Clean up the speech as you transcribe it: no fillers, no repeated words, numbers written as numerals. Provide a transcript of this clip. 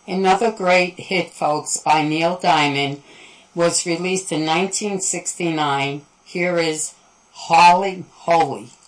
Another great hit, folks, by Neil Diamond was released in 1969. Here is Holly Holy.